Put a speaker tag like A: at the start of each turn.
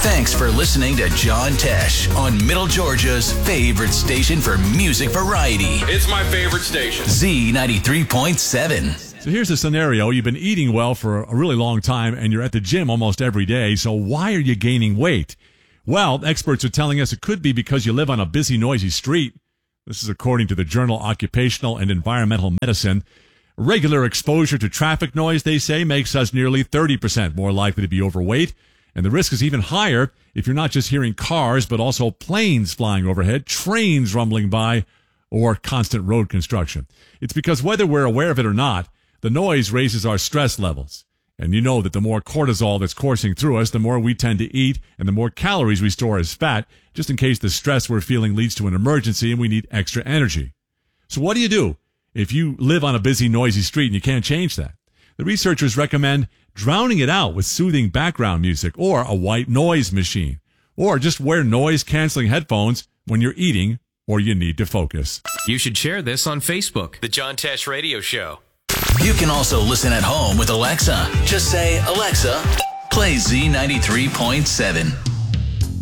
A: Thanks for listening to John Tesh on Middle Georgia's favorite station for music variety.
B: It's my favorite station.
A: Z93.7.
C: So here's a scenario. You've been eating well for a really long time and you're at the gym almost every day. So why are you gaining weight? Well, experts are telling us it could be because you live on a busy, noisy street. This is according to the journal Occupational and Environmental Medicine. Regular exposure to traffic noise, they say, makes us nearly 30% more likely to be overweight. And the risk is even higher if you're not just hearing cars, but also planes flying overhead, trains rumbling by, or constant road construction. It's because whether we're aware of it or not, the noise raises our stress levels. And you know that the more cortisol that's coursing through us, the more we tend to eat and the more calories we store as fat, just in case the stress we're feeling leads to an emergency and we need extra energy. So what do you do if you live on a busy, noisy street and you can't change that? The researchers recommend drowning it out with soothing background music or a white noise machine, or just wear noise-canceling headphones when you're eating or you need to focus.
D: You should share this on Facebook. The John Tesh Radio Show.
A: You can also listen at home with Alexa. Just say, Alexa, play Z93.7.